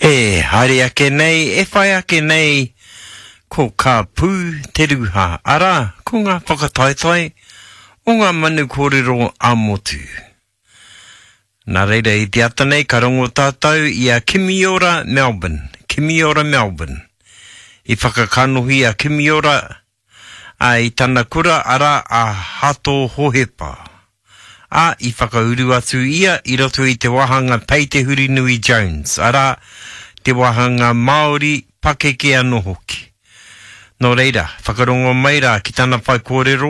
E haere ake nei, e whai ake nei, ko ka pū te ruha ara, ko ngā whakataetai o ngā manu kōrero a motu. Nā reira i te ata nei, ka rongo tātou i a Kimiora, Melbourne. Kimiora, Melbourne. I whakakanohi a Kimiora, i tana kura ara a Hato Hohepa. A i whakauru atu ia i roto i te wahanga Peite Hurinui Jones. Ara te wahanga Māori pakeke anō hoki. Nō reira, whakarongo maira ki tana whai kōrero,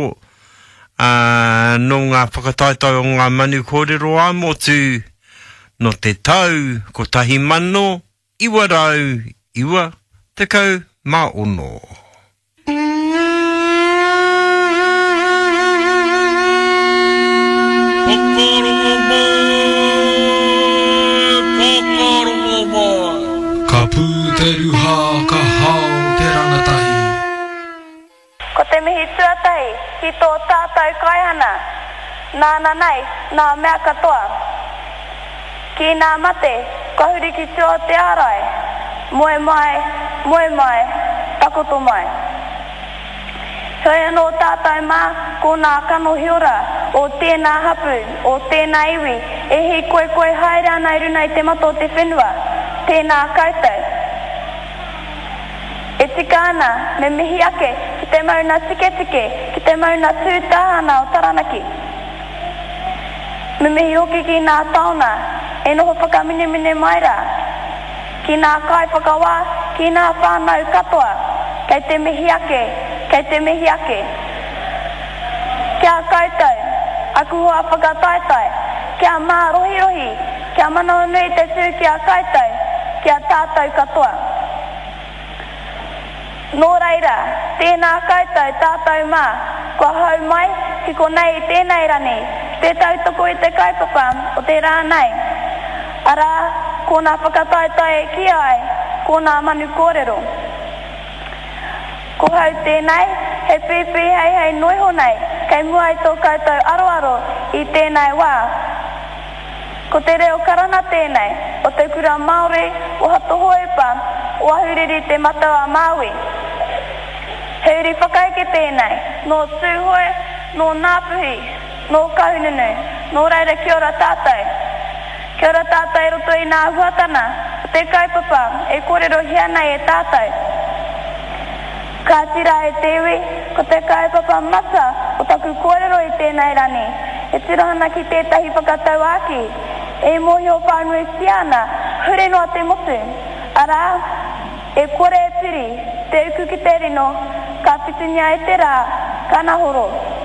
no ngā whakataetai o ngā manu kōrero a motu, no te tau, ko tahi mano, iwa rau, iwa, tekau, mā ono. Ka pū te ruha, ka hao te rangatahi. Ko te mihi tuatahi, ki tō tātou kaihana, nāna nei, nā mea katoa. Ki nā mate, ka huri ki tō te arai, moe mai, takoto mai. Hei anō tātou mā, ko nā kano hiora, o tēnā hapu, o tēnā iwi, e hei koe haere ana i runa i te mato te whenua, tēnā koutou. E tika ana, me mihi ake, ki te mauna tike, ki te mauna tūtahana o taranaki. Me mihi hoki ki nā tauna, e noho whakamine maira, ki nā kai whakawā, ki nā whānau katoa, kei te mihi ake. Kia koutou, aku hoa whakataetai, kia mā rohi, kia mana nui te tū kia koutou, kia tātou katoa. Nō reira, tēnā koutou tātou mā, kua hau mai, ki ko nei tēnei rani, te tautoko i te kaupapa o te rā nei. Ara, ko nā whakataetai ki ai, ko nā manu kōrero. Ko hau tēnei, he pipi hei noiho nei, kei mua i tō koutou aro i tēnei wā. Ko te reo karana tēnei, o te kura Māori, o Hato Hoepa, o ahuriri te matawa Māui. Heuri whakaeke tēnei, no Tūhoe, no Ngāpuhi, no Kahununu, no reira kia ora tātou. Kia ora tātou e roto i nā huatana, o te kaupapa, e kōrero hia nei e tātou. Ka tira e tewi, ko te kaupapa masa, o taku kōrero i tēnei rani. E tirohana ki tētahi whakatau aki, e mohi o whānui siana, hure noa te motu. Ara, e kore e piri, te uku ki te rino, ka pitunia e te rā, kana horo.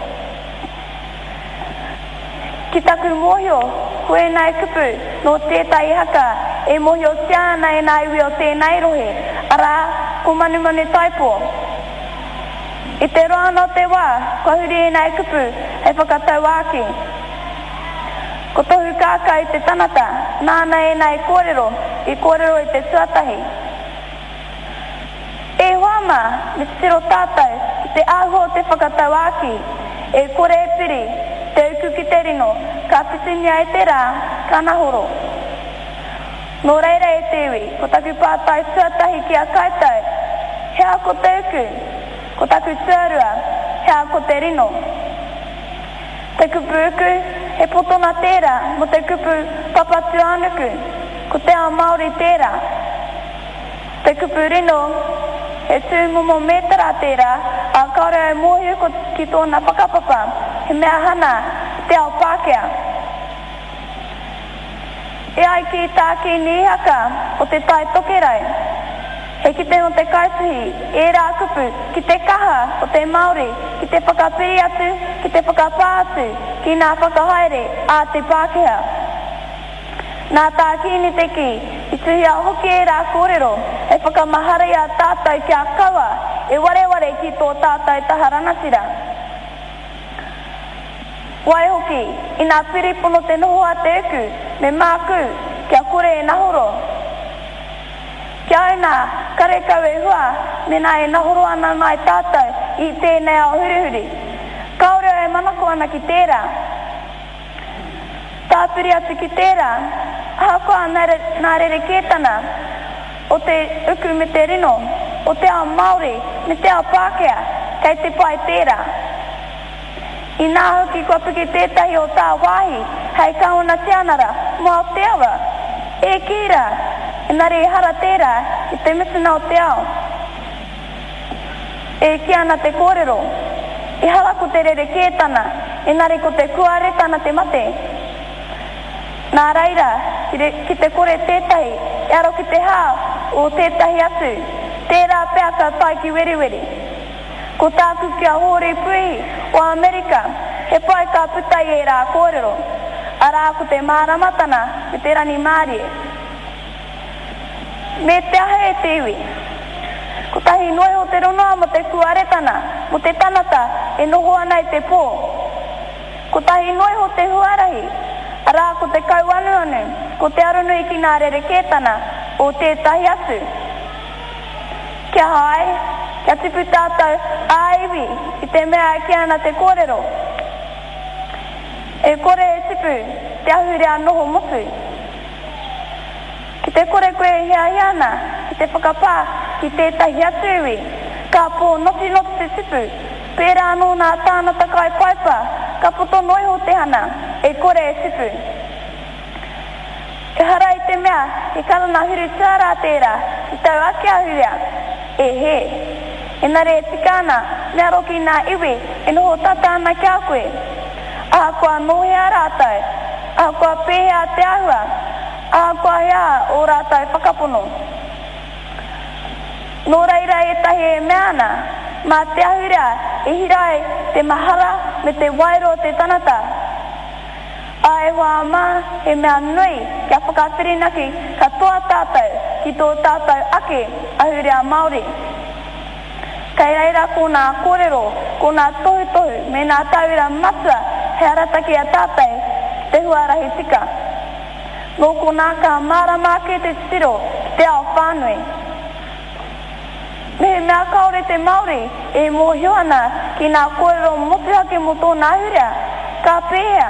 Ki taku mohio, koe nai kupu, no tētai haka, e mohio siana e nā iwi o tēnei rohe. Ara, ko manu taipo. I te roa no te wā, kua huri e nai kupu, e whakatau aki. Ko tohu kāka i te tanata, nāna e nai kōrero, i kōrero i te tuatahi. E hoama, me tiro tātou, i te āho te whakatau aki, e kore e piri, te uku ki te rino, ka pitunia e te rā, kana horo. Nō reira e tewi, ko taku pātai tuatahi ki a koutou, hea ko te uku, ko taku tuarua, hea ko te rino. Te kupu uku, he potona tērā, mo te kupu papatu anuku, ko te ao Māori tērā. Te kupu rino, he tūmomo mētara tērā, a kaore au mohi uko ki tōna whakapapa, he mea hana, te ao Pākehā. E ai ki tā ki nihaka, o te tai tokerau. He ki te no te kautuhi, e rā kupu, ki te kaha o te Māori, ki te whakapiri atu, ki te whakapā atu, ki nā whakahaere a te Pākehā. Nā tā kini te ki, i tuhi a hoki e rā kōrero, e whakamahara a tātou ki a kaua, e wareware ki tō tātou taharanatira. Wai hoki, i nā piripono te noho a te uku, me māku, kia kore e nahoro. Kia aina, karekau e hua, mena e nahoro ana mai tātou i tēnei ao hurihuri. Kaore e manako ana ki tērā. Tāpiri atu ki tērā, hakoa nā rere kētana, o te uku me te rino, o te ao Māori, me te ao Pākehā, kei te pai tērā. I nā hoki kua piki tētahi o tā wāhi, hei kauna te anara, mua o te awa. E kīra, engari e hara tērā, i te misina o te ao. E ki ana te kōrero, i hala ko te rere kētana, engari ko te kuaretana te mate. Nā reira, ki te kore tētahi, e aro ki te hā o tētahi atu, tērā pēa ka tai ki weriweri. Ko tāku kia hōrei puhi o Amerika, he pai ka putai e rā kōrero, arā ko te māramatana me te rani Mārie. Me te aha e te iwi, ko tahi noi o te ronoa mo te kuaretana, mo te tanata e noho ana i te pō. Ko tahi noi o te huarahi, arā ko te kauanuanu, ko te arunui ki nā rere kētana o tētahi atu. Kia hai, kia tipu tātou āiwi i te mea ki ana te kōrero. E kore e tipu te ahurea noho motu. Ki te kore koe hea hiana, ki te whakapā ki tētahi atu iwi, ka pō noti noti te tipu, pērā anō nā tānata kai paipa, ka poto noiho te hana, e kore e tipu. E hara i te mea, e karana huru tārā tērā, i tau ake ahurea, e he. Engari e tikana, mea roki nā iwi, e noho tata ana kia koe. Aha kua nohea rātai, aha kua pēhea te ahua, aha kua hea o rātai whakapono. Nō reira e tahi e mea ana, mā te ahurea e hirai te mahara me te wairo te tanata. A e hoa mā he mea nui kia whakawhirinaki ka toa tātou ki tō tātou ake ahurea Māori. Kei reira ko nā kōrero, ko nā tohu me nā tauira matua he arataki a tātai te huarahi tika. Nō ko nā ka mārama ke te tiro te ao whānui. Me he mea kaore te Māori e mōhio ana ki nā kōrero motuhake mo tōna ahurea, ka pēhea.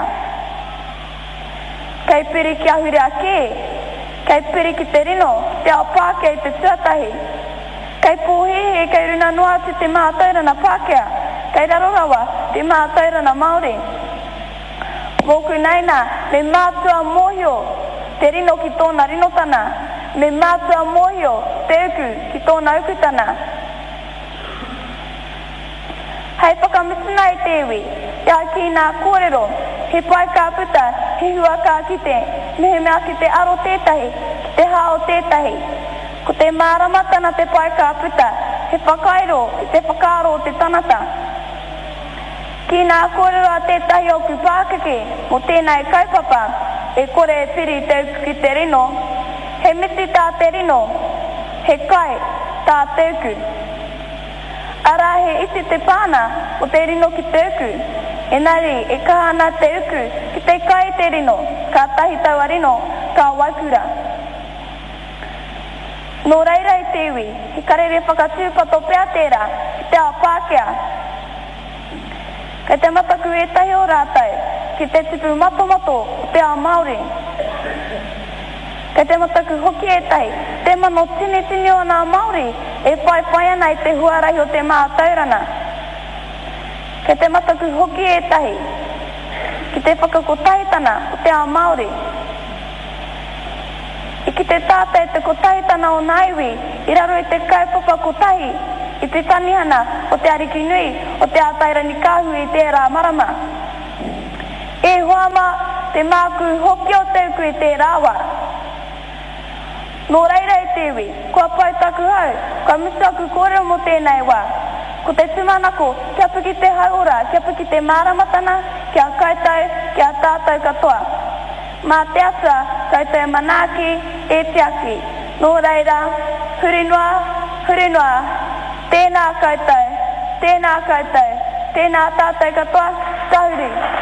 Kei piri ki ahurea kē, kei piri ki te rino, te ao Pākehā i te tuatahi. Kei pōhehe, kei runa noa te mātaurana Pākehā, kei rarorawa te mātaurana Māori. Moku naina, me mātua mōhio te rino ki tōna rinotana, me mātua mōhio te uku ki tōna ukutana. Hei whakamisina i te iwi, ia ki nā kōrero, he pai ka puta, he hua ka kite, me he mea ki te aro tētahi, ki te hao tētahi. Ko te māramatana te pai ka puta, he whakairo i te whakaaro te tanata. Ki nā kōrero a tētahi o ku Pākeke, mo tēnei kaupapa, e kore e piri te uku ki te rino, he miti tā te rino, he kai tā te uku. Arā he iti te pāna o te rino ki te uku, engari e kahana te uku ki te kai te rino, ka tahi taua rino, ka waikura. Nō reira i te iwi, he karere whakatūpato pēa tērā, ki te ao Pākehā. Kei te mataku e tahi o rātai, ki te tipu matomato te ao Māori. Kei te mataku hoki e tahi, te mano tini tini o nā Māori, e pai ana i te huarahi o te mātaurana. Kei te mataku hoki e tahi, ki te whakakotahitana o te ao Māori. I ki te tātai te kotahitana o naiwi, i raro i te kaupapa kotahi, i te tanihana o te ariki nui, o te ātairani kāhu i tērā marama. E hoama te māku hoki o te uku i te rāwa. Nō reira i te iwi, kua paitaku hau, kua musaku kōrero mo tēnei wā. Ko te tumanako, kia puki te haura, kia puki te māramatana, kia kaitau, kia tātou katoa. Mā te asa, kai te manaki e te aki. Nō reira, hurinua, tēnā koutou, tēnā tātou katoa, tauri.